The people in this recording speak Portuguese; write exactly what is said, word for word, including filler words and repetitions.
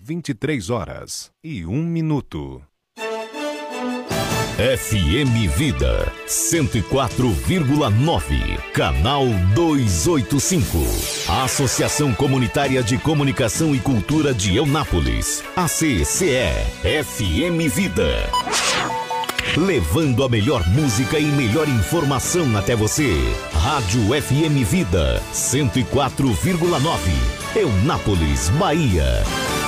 vinte e três horas e um minuto. F M Vida cento e quatro vírgula nove, canal duzentos e oitenta e cinco. A Associação Comunitária de Comunicação e Cultura de Eunápolis, A C C E, F M Vida. Levando a melhor música e melhor informação até você. Rádio F M Vida cento e quatro vírgula nove, Eunápolis, Bahia.